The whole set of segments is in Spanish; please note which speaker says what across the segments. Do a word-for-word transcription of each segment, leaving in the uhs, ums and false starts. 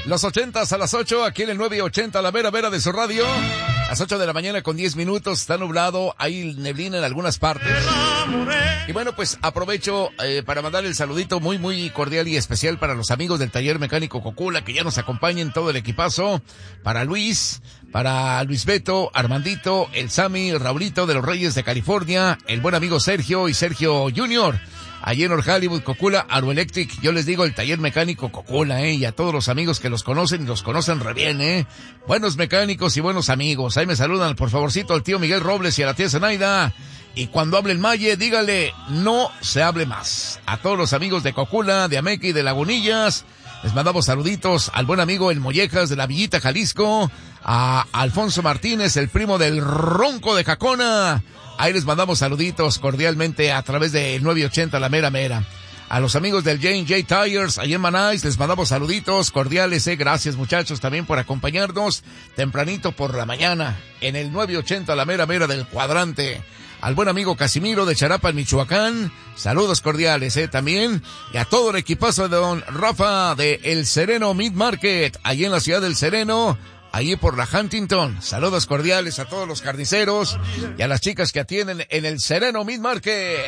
Speaker 1: Los ochentas a las ocho, aquí en el nueve ochenta, la vera vera de su radio. A las ocho de la mañana con diez minutos, está nublado, hay neblina en algunas partes. Y bueno, pues aprovecho eh, para mandar el saludito muy, muy cordial y especial para los amigos del Taller Mecánico Cocula, que ya nos acompañen todo el equipazo. Para Luis, para Luis Beto, Armandito, el Sammy, Raulito de los Reyes de California, el buen amigo Sergio y Sergio Junior. Allí en North Hollywood, Cocula, Aeroelectric, yo les digo el Taller Mecánico Cocula, eh, y a todos los amigos que los conocen y los conocen re bien, eh. Buenos mecánicos y buenos amigos. Ahí me saludan, por favorcito, al tío Miguel Robles y a la tía Zenaida. Y cuando hable el Maye, dígale, no se hable más. A todos los amigos de Cocula, de Ameca y de Lagunillas, les mandamos saluditos al buen amigo El Mollejas de la Villita, Jalisco, a Alfonso Martínez, el primo del Ronco de Jacona. Ahí les mandamos saluditos cordialmente a través de nueve ochenta La Mera Mera. A los amigos del J and J Tires, allá en Manáis, les mandamos saluditos cordiales, eh. Gracias, muchachos, también por acompañarnos tempranito por la mañana en el nueve ochenta La Mera Mera del Cuadrante. Al buen amigo Casimiro de Charapa, Michoacán, saludos cordiales, eh, también. Y a todo el equipazo de don Rafa de El Sereno Meat Market, allí en la ciudad del Sereno, allí por la Huntington. Saludos cordiales a todos los carniceros y a las chicas que atienden en el Sereno Meat Market.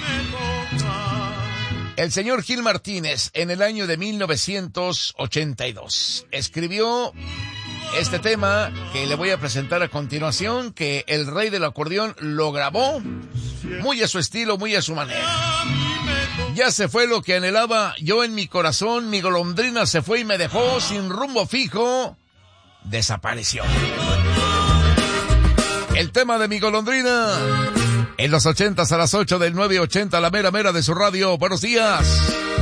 Speaker 1: El señor Gil Martínez, en el año de mil novecientos ochenta y dos, escribió este tema que le voy a presentar a continuación, que el rey del acordeón lo grabó muy a su estilo, muy a su manera. Ya se fue lo que anhelaba yo en mi corazón, mi golondrina se fue y me dejó sin rumbo fijo, desapareció. El tema de mi golondrina en los ochentas a las ocho del nueve ochenta, la mera mera de su radio. Buenos días.